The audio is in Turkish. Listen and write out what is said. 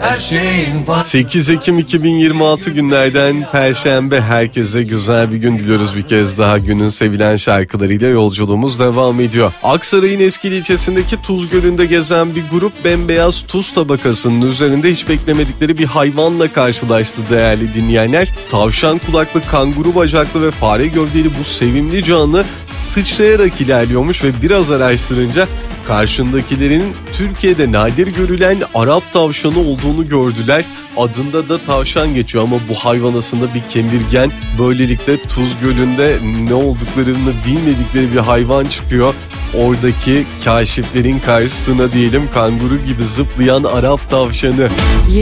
her şeyin var. 8 Ekim 2026 günlerden Perşembe, herkese güzel bir gün diliyoruz bir kez daha. Günün sevilen şarkılarıyla yolculuğumuz devam ediyor. Aksaray'ın Eskili ilçesindeki Tuz Gölü'nde gezen bir grup bembeyaz tuz tabakasının üzerinde hiç beklemedikleri bir hayvanla karşılaştı değerli dinleyenler. Tavşan kulaklı, kanguru bacaklı ve fare gövdeli bu sevimli canlı sıçrayarak ilerliyormuş ve biraz araştırınca karşındakilerin Türkiye'de nadir görülen Arap tavşanı olduğunu gördüler. Adında da tavşan geçiyor ama bu hayvan aslında bir kemirgen. Böylelikle Tuz Gölü'nde ne olduklarını bilmedikleri bir hayvan çıkıyor. Oradaki kaşiflerin karşısına diyelim, kanguru gibi zıplayan Arap tavşanı.